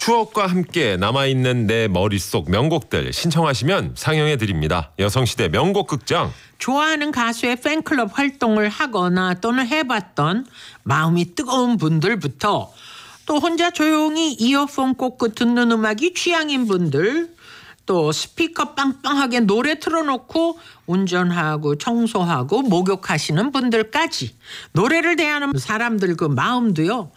추억과 함께 남아있는 내 머릿속 명곡들 신청하시면 상영해드립니다. 여성시대 명곡극장. 좋아하는 가수의 팬클럽 활동을 하거나 또는 해봤던 마음이 뜨거운 분들부터 또 혼자 조용히 이어폰 꽂고 듣는 음악이 취향인 분들, 또 스피커 빵빵하게 노래 틀어놓고 운전하고 청소하고 목욕하시는 분들까지 노래를 대하는 사람들 그 마음도요